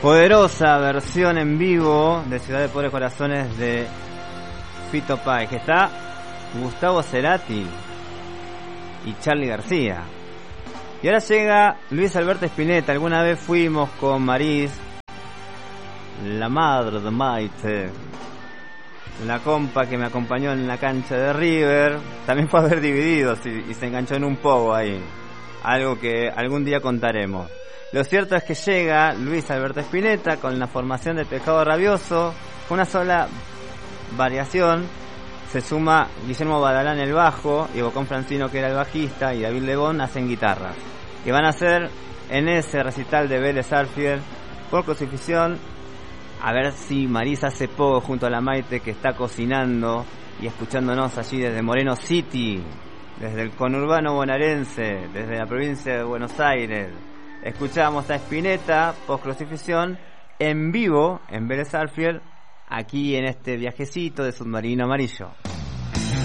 Poderosa versión en vivo de Ciudad de Pobres Corazones de Fito Páez, que está Gustavo Cerati y Charly García. Y ahora llega Luis Alberto Spinetta. Alguna vez fuimos con Maris, la madre de Maite, la compa que me acompañó en la cancha de River. También fue a ver Divididos y se enganchó en un pogo ahí, algo que algún día contaremos. Lo cierto es que llega Luis Alberto Spinetta con la formación de Pescado Rabioso, con una sola variación. Se suma Guillermo Badalá en el bajo y Bocón Francino, que era el bajista, y David Lebón hacen guitarras. Y van a hacer en ese recital de Vélez Sarsfield por Crucifixión. A ver si Marisa hace poco junto a la Maite, que está cocinando y escuchándonos allí desde Moreno City, desde el conurbano bonaerense, desde la provincia de Buenos Aires. Escuchamos a Spinetta post Crucifixión en vivo en Vélez Sarsfield, aquí en este viajecito de Submarino Amarillo.